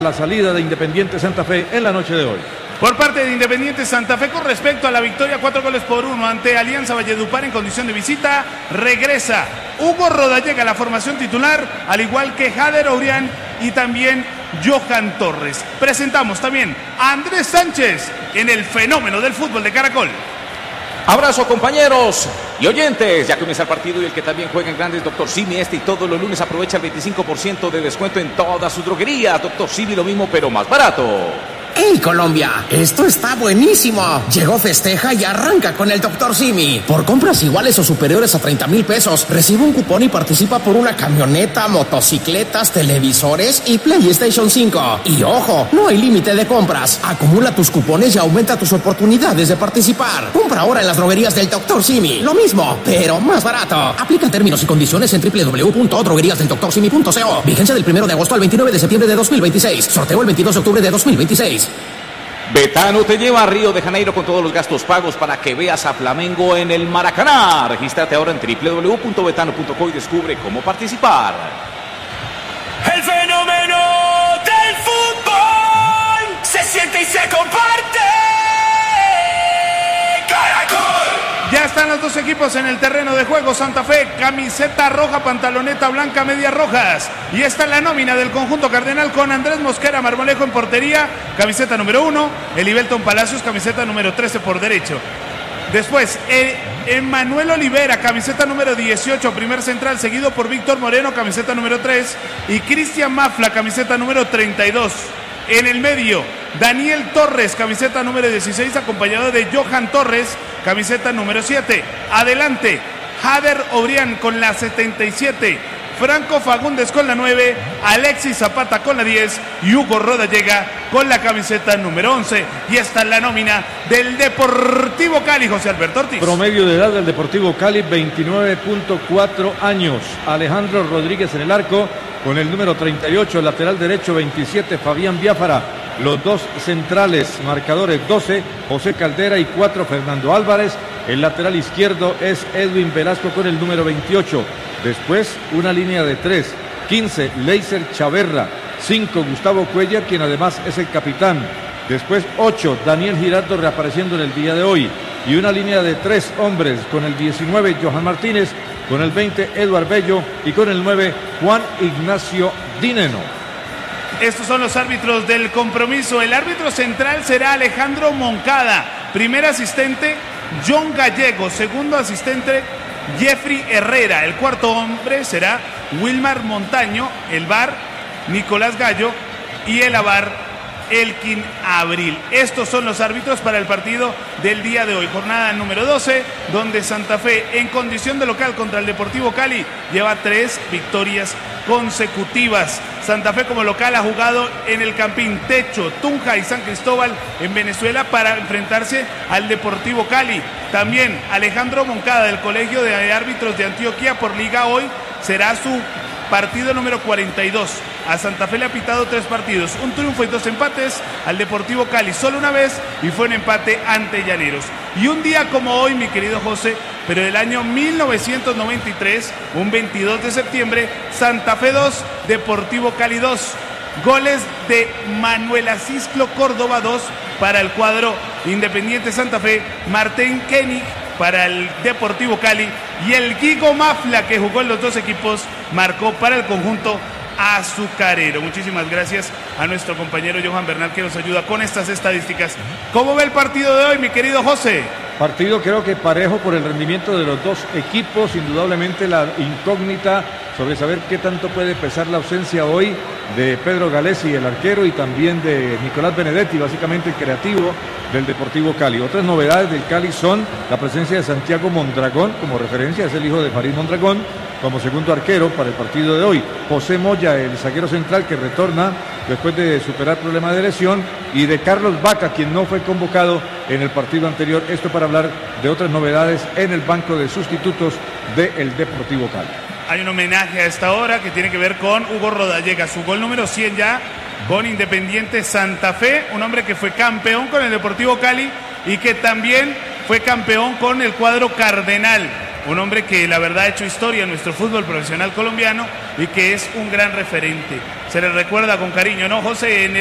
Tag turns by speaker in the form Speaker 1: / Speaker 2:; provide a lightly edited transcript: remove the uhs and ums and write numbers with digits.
Speaker 1: La salida de Independiente Santa Fe en la noche de hoy.
Speaker 2: Por parte de Independiente Santa Fe, con respecto a la victoria 4-1 ante Alianza Valledupar en condición de visita, regresa Hugo Rodallega a la formación titular, al igual que Jader Ourián y también Johan Torres. Presentamos también a Andrés Sánchez en el fenómeno del fútbol de Caracol.
Speaker 3: Abrazo, compañeros y oyentes. Ya comienza el partido y el que también juega en grandes, Dr. Simi. Y todos los lunes aprovecha el 25% de descuento en todas sus droguerías. Dr. Simi, lo mismo pero más barato.
Speaker 4: ¡Hey, Colombia! ¡Esto está buenísimo! Llegó Festeja y arranca con el Dr. Simi. Por compras iguales o superiores a 30,000 pesos, recibe un cupón y participa por una camioneta, motocicletas, televisores y PlayStation 5. Y ojo, no hay límite de compras. Acumula tus cupones y aumenta tus oportunidades de participar. Compra ahora en las droguerías del Dr. Simi. Lo mismo, pero más barato. Aplica términos y condiciones en www.drogueríasdeldoctorsimi.co. Vigencia del 1 de agosto al 29 de septiembre de 2026. Sorteo el 22 de octubre de 2026.
Speaker 3: Betano te lleva a Río de Janeiro con todos los gastos pagos para que veas a Flamengo en el Maracaná. Regístrate ahora en www.betano.co y descubre cómo participar.
Speaker 5: El fenómeno del fútbol se siente y se comparte. Caracol.
Speaker 2: Ya están los dos equipos en el terreno de juego. Santa Fe, camiseta roja, pantaloneta blanca, medias rojas. Y está la nómina del conjunto cardenal con Andrés Mosquera Marmolejo en portería, camiseta número 1. Elivelton Palacios, camiseta número 13 por derecho. Después, Emanuel Olivera, camiseta número 18, primer central, seguido por Víctor Moreno, camiseta número 3. Y Cristian Mafla, camiseta número 32. En el medio, Daniel Torres, camiseta número 16, acompañado de Johan Torres, camiseta número 7. Adelante, Jader Obrián con la 77, Franco Fagundes con la 9, Alexis Zapata con la 10 y Hugo Rodallega con la camiseta número 11. Y esta es la nómina del Deportivo Cali, José Alberto Ortiz.
Speaker 1: Promedio de edad del Deportivo Cali, 29.4 años. Alejandro Rodríguez en el arco con el número 38, el lateral derecho 27, Fabián Biafara. Los dos centrales, marcadores 12, José Caldera y 4, Fernando Álvarez. El lateral izquierdo es Edwin Velasco con el número 28. Después, una línea de 3, 15, Leiser Chaverra. 5, Gustavo Cuellar, quien además es el capitán. Después, 8, Daniel Giraldo reapareciendo en el día de hoy. Y una línea de 3 hombres, con el 19, Johan Martínez, con el 20, Eduard Bello, y con el 9, Juan Ignacio Dineno.
Speaker 2: Estos son los árbitros del compromiso. El árbitro central será Alejandro Moncada. Primer asistente, John Gallego. Segundo asistente, Jeffrey Herrera. El cuarto hombre será Wilmar Montaño. El VAR, Nicolás Gallo. Y el AVAR, Elkin Abril. Estos son los árbitros para el partido del día de hoy. Jornada número 12, donde Santa Fe, en condición de local contra el Deportivo Cali, lleva 3 victorias consecutivas. Santa Fe como local ha jugado en el Campín Techo, Tunja y San Cristóbal en Venezuela para enfrentarse al Deportivo Cali. También Alejandro Moncada del Colegio de Árbitros de Antioquia por Liga Hoy será su partido número 42. A Santa Fe le ha pitado 3 partidos, un triunfo y 2 empates. Al Deportivo Cali solo una vez y fue un empate ante Llaneros. Y un día como hoy, mi querido José, pero del año 1993, un 22 de septiembre, Santa Fe 2, Deportivo Cali 2. Goles de Manuel Acisclo Córdoba 2 para el cuadro Independiente Santa Fe, Martín Koenig para el Deportivo Cali y el Guigo Mafla, que jugó en los dos equipos, marcó para el conjunto azucarero. Muchísimas gracias a nuestro compañero Johan Bernal, que nos ayuda con estas estadísticas. ¿Cómo ve el partido de hoy, mi querido José?
Speaker 1: Partido creo que parejo por el rendimiento de los dos equipos. Indudablemente la incógnita sobre saber qué tanto puede pesar la ausencia hoy de Pedro Galesi, el arquero, y también de Nicolás Benedetti, básicamente el creativo del Deportivo Cali. Otras novedades del Cali son la presencia de Santiago Mondragón como referencia, es el hijo de Farid Mondragón, como segundo arquero para el partido de hoy. José Moya, el zaguero central, que retorna después de superar problemas de lesión, y de Carlos Vaca, quien no fue convocado en el partido anterior. Esto para hablar de otras novedades en el banco de sustitutos del Deportivo Cali.
Speaker 2: Hay un homenaje a esta hora que tiene que ver con Hugo Rodallega, su gol número 100 ya con Independiente Santa Fe, un hombre que fue campeón con el Deportivo Cali y que también fue campeón con el cuadro Cardenal. Un hombre que la verdad ha hecho historia en nuestro fútbol profesional colombiano y que es un gran referente. se le recuerda con cariño, ¿no, José?